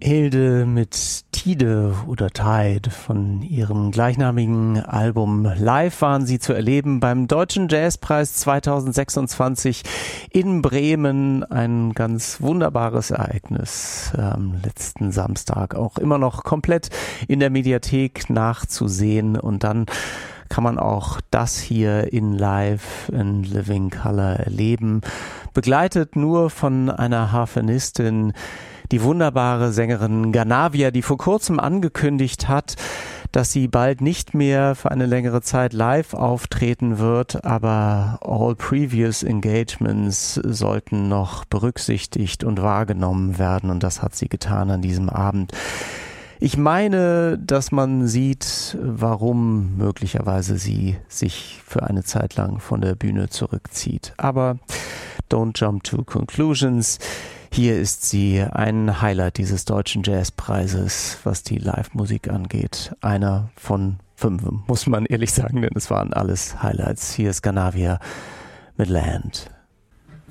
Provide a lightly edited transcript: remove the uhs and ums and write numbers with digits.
Hilde mit Tide oder Tide von ihrem gleichnamigen Album. Live waren sie zu erleben beim Deutschen Jazzpreis 2026 in Bremen. Ein ganz wunderbares Ereignis am letzten Samstag. Auch immer noch komplett in der Mediathek nachzusehen. Und dann kann man auch das hier in Live in Living Color erleben. Begleitet nur von einer Harfenistin, die wunderbare Sängerin Ganavia, die vor kurzem angekündigt hat, dass sie bald nicht mehr für eine längere Zeit live auftreten wird, aber all previous engagements sollten noch berücksichtigt und wahrgenommen werden, und das hat sie getan an diesem Abend. Ich meine, dass man sieht, warum möglicherweise sie sich für eine Zeit lang von der Bühne zurückzieht. Aber don't jump to conclusions. Hier ist sie, ein Highlight dieses Deutschen Jazzpreises, was die Live-Musik angeht. Einer von 5, muss man ehrlich sagen, denn es waren alles Highlights. Hier ist Ganavia mit Land.